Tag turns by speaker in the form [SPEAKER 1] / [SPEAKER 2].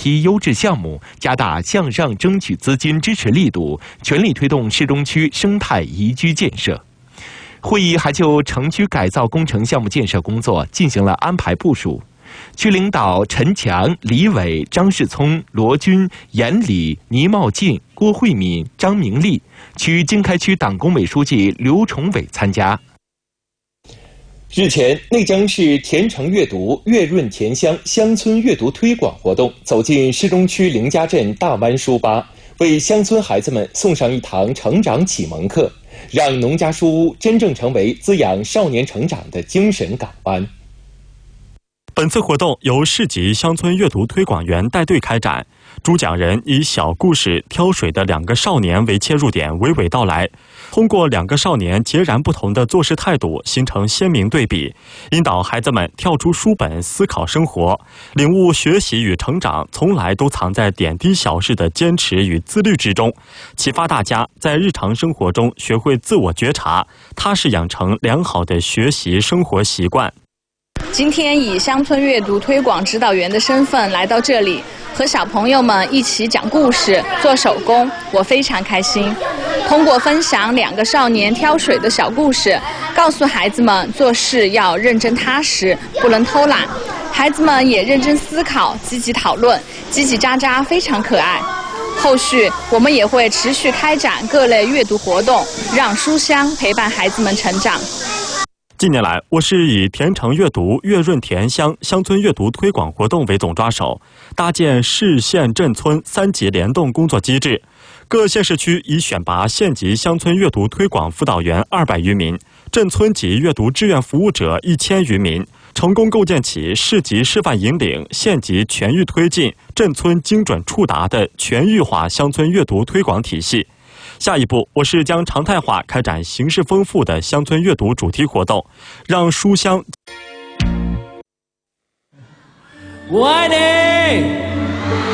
[SPEAKER 1] 批优质项目，加大向上争取资金支持力度，全力推动市中区生态宜居建设。会议还就城区改造工程项目建设工作进行了安排部署。区领导陈强、李伟、张世聪、罗军、严礼、倪茂进、郭慧敏、张明丽，区经开区党工委书记刘崇伟参加。日前，内江市甜城阅读月润甜乡乡村阅读推广活动走进市中区林家镇大湾书吧，为乡村孩子们送上一堂成长启蒙课，让农家书屋真正成为滋养少年成长的精神港湾。
[SPEAKER 2] 本次活动由市级乡村阅读推广员带队开展，主讲人以小故事挑水的2个少年为切入点，娓娓道来。通过2个少年截然不同的做事态度形成鲜明对比，引导孩子们跳出书本思考生活，领悟学习与成长从来都藏在点滴小事的坚持与自律之中，启发大家在日常生活中学会自我觉察，踏实养成良好的学习生活习惯。
[SPEAKER 3] 今天以乡村阅读推广指导员的身份来到这里，和小朋友们一起讲故事、做手工，我非常开心。通过分享2个少年挑水的小故事，告诉孩子们做事要认真踏实，不能偷懒。孩子们也认真思考，积极讨论，叽叽喳喳，非常可爱。后续我们也会持续开展各类阅读活动，让书香陪伴孩子们成长。
[SPEAKER 2] 近年来，我市以甜城阅读月润甜乡乡村阅读推广活动为总抓手，搭建市县镇村3级联动工作机制。各县市区已选拔县级乡村阅读推广辅导员200余名，镇村级阅读志愿服务者1000余名，成功构建起市级示范引领、县级全域推进、镇村精准触达的全域化乡村阅读推广体系。下一步，我市将常态化开展形式丰富的乡村阅读主题活动，让书香。
[SPEAKER 4] 我爱你。